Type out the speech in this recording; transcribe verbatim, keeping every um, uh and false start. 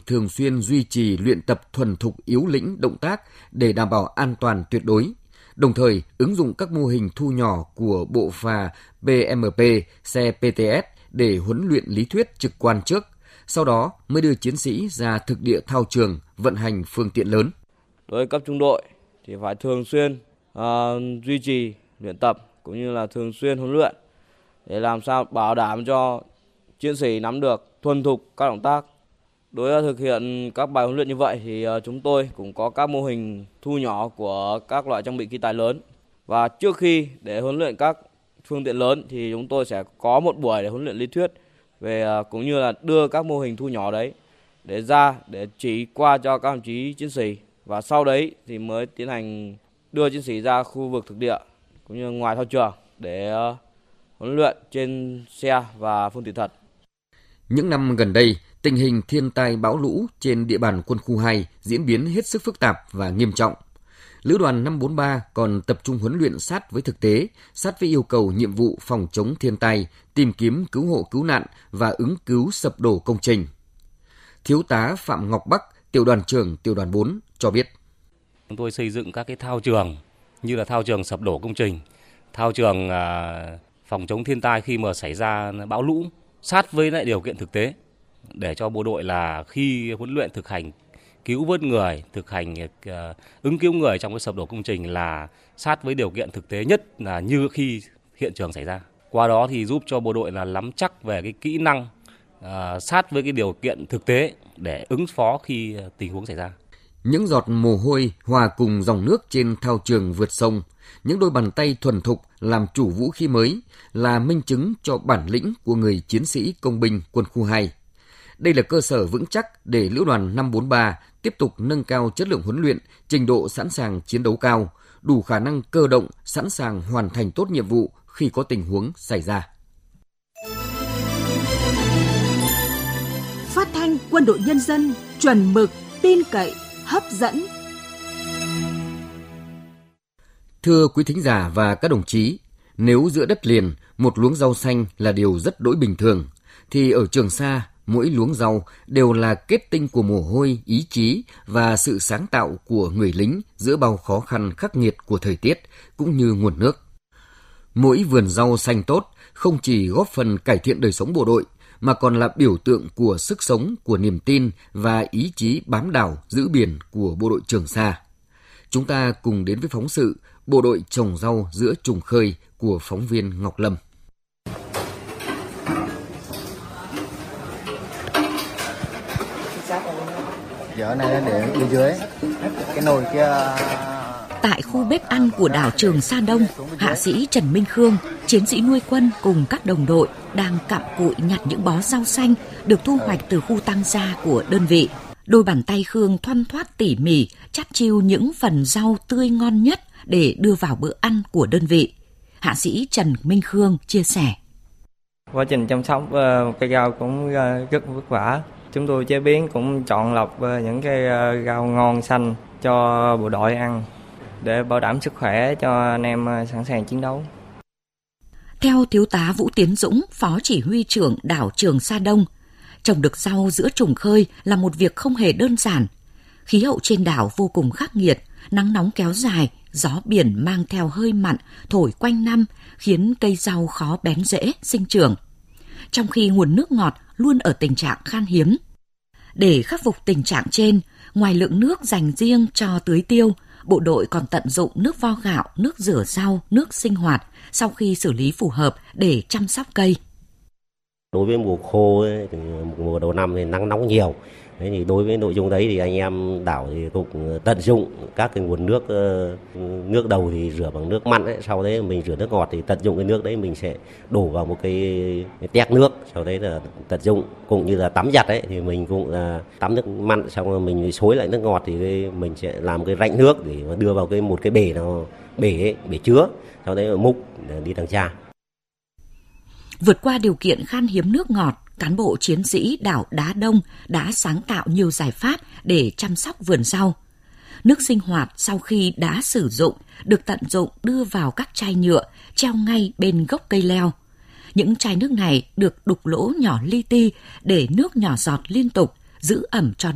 thường xuyên duy trì luyện tập thuần thục yếu lĩnh động tác để đảm bảo an toàn tuyệt đối, đồng thời ứng dụng các mô hình thu nhỏ của bộ phà pê em pê, xe pê tê ét để huấn luyện lý thuyết trực quan trước, sau đó mới đưa chiến sĩ ra thực địa thao trường vận hành phương tiện lớn. Đối với cấp trung đội thì phải thường xuyên uh, duy trì luyện tập cũng như là thường xuyên huấn luyện để làm sao bảo đảm cho chiến sĩ nắm được thuần thục các động tác. Đối với thực hiện các bài huấn luyện như vậy thì uh, chúng tôi cũng có các mô hình thu nhỏ của các loại trang bị khí tài lớn. Và trước khi để huấn luyện các phương tiện lớn thì chúng tôi sẽ có một buổi để huấn luyện lý thuyết về uh, cũng như là đưa các mô hình thu nhỏ đấy để ra để chỉ qua cho các đồng chí chiến sĩ, và sau đấy thì mới tiến hành đưa chiến sĩ ra khu vực thực địa cũng như ngoài thao trường để uh, huấn luyện trên xe và phương tiện thật. Những năm gần đây, tình hình thiên tai bão lũ trên địa bàn quân khu hai diễn biến hết sức phức tạp và nghiêm trọng. Lữ đoàn năm bốn ba còn tập trung huấn luyện sát với thực tế, sát với yêu cầu nhiệm vụ phòng chống thiên tai, tìm kiếm cứu hộ cứu nạn và ứng cứu sập đổ công trình. Thiếu tá Phạm Ngọc Bắc, tiểu đoàn trưởng tiểu đoàn bốn cho biết. Chúng tôi xây dựng các cái thao trường như là thao trường sập đổ công trình, thao trường à, phòng chống thiên tai khi mà xảy ra bão lũ sát với lại điều kiện thực tế để cho bộ đội là khi huấn luyện thực hành cứu vớt người, thực hành uh, ứng cứu người trong cái sập đổ công trình là sát với điều kiện thực tế nhất là như khi hiện trường xảy ra. Qua đó thì giúp cho bộ đội là nắm chắc về cái kỹ năng uh, sát với cái điều kiện thực tế để ứng phó khi tình huống xảy ra. Những giọt mồ hôi hòa cùng dòng nước trên thao trường vượt sông, những đôi bàn tay thuần thục làm chủ vũ khí mới là minh chứng cho bản lĩnh của người chiến sĩ công binh quân khu hai. Đây là cơ sở vững chắc để Lữ đoàn năm bốn ba tiếp tục nâng cao chất lượng huấn luyện, trình độ sẵn sàng chiến đấu cao, đủ khả năng cơ động, sẵn sàng hoàn thành tốt nhiệm vụ khi có tình huống xảy ra. Phát thanh Quân đội Nhân dân, chuẩn mực, tin cậy, hấp dẫn. Thưa quý thính giả và các đồng chí, nếu giữa đất liền một luống rau xanh là điều rất đỗi bình thường, thì ở Trường Sa, mỗi luống rau đều là kết tinh của mồ hôi, ý chí và sự sáng tạo của người lính giữa bao khó khăn khắc nghiệt của thời tiết cũng như nguồn nước. Mỗi vườn rau xanh tốt không chỉ góp phần cải thiện đời sống bộ đội, mà còn là biểu tượng của sức sống, của niềm tin và ý chí bám đảo giữ biển của bộ đội Trường Sa. Chúng ta cùng đến với phóng sự Bộ đội trồng rau giữa trùng khơi của phóng viên Ngọc Lâm. Giờ này để bên dưới cái nồi kia. Tại khu bếp ăn của đảo Trường Sa Đông, hạ sĩ Trần Minh Khương, chiến sĩ nuôi quân cùng các đồng đội đang cặm cụi nhặt những bó rau xanh được thu hoạch từ khu tăng gia của đơn vị. Đôi bàn tay Khương thoăn thoắt tỉ mỉ chắt chiu những phần rau tươi ngon nhất để đưa vào bữa ăn của đơn vị. Hạ sĩ Trần Minh Khương chia sẻ. Quá trình chăm sóc uh, cây rau cũng uh, rất vất vả. Chúng tôi chế biến cũng chọn lọc uh, những cây uh, rau ngon xanh cho bộ đội ăn để bảo đảm sức khỏe cho anh em uh, sẵn sàng chiến đấu. Theo Thiếu tá Vũ Tiến Dũng, Phó Chỉ huy trưởng đảo Trường Sa Đông, trồng được rau giữa trùng khơi là một việc không hề đơn giản. Khí hậu trên đảo vô cùng khắc nghiệt, nắng nóng kéo dài, gió biển mang theo hơi mặn thổi quanh năm khiến cây rau khó bén rễ sinh trưởng. Trong khi nguồn nước ngọt luôn ở tình trạng khan hiếm. Để khắc phục tình trạng trên, ngoài lượng nước dành riêng cho tưới tiêu, bộ đội còn tận dụng nước vo gạo, nước rửa rau, nước sinh hoạt sau khi xử lý phù hợp để chăm sóc cây. Đối với mùa khô ấy, thì mùa đầu năm thì nắng nóng nhiều. Thế thì đối với nội dung đấy thì anh em đảo thì cũng tận dụng các cái nguồn nước, nước đầu thì rửa bằng nước mặn ấy, sau đấy mình rửa nước ngọt thì tận dụng cái nước đấy mình sẽ đổ vào một cái, cái tét nước, sau đấy là tận dụng, cũng như là tắm giặt ấy thì mình cũng là tắm nước mặn xong rồi mình xối lại nước ngọt thì mình sẽ làm cái rãnh nước để mà đưa vào cái một cái bể nào bể ấy, bể chứa, sau đấy là múc để đi thằng cha. Vượt qua điều kiện khan hiếm nước ngọt, cán bộ chiến sĩ đảo Đá Đông đã sáng tạo nhiều giải pháp để chăm sóc vườn rau. Nước sinh hoạt sau khi đã sử dụng được tận dụng đưa vào các chai nhựa treo ngay bên gốc cây leo. Những chai nước này được đục lỗ nhỏ li ti để nước nhỏ giọt liên tục, giữ ẩm cho